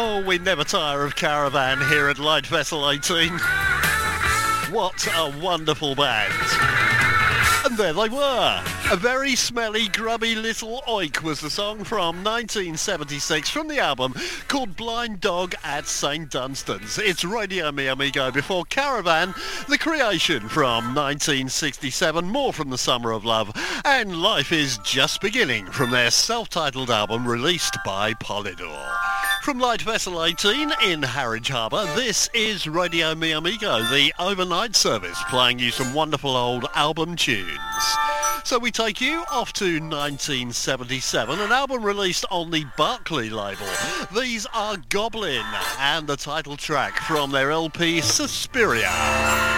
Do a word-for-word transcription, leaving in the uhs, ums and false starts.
Oh, we never tire of Caravan here at Light Vessel eighteen. What a wonderful band. And there they were. A very smelly, grubby little oik was the song from nineteen seventy-six from the album called Blind Dog at Saint Dunstan's. It's Radio Mi Amigo before Caravan, The Creation from nineteen sixty-seven, more from the Summer of Love, and Life is Just Beginning from their self-titled album released by Polydor. From Light Vessel eighteen in Harwich Harbour, this is Radio Mi Amigo, the overnight service, playing you some wonderful old album tunes. So we take you off to nineteen seventy-seven, an album released on the Barclay label. These are Goblin and the title track from their L P Suspiria.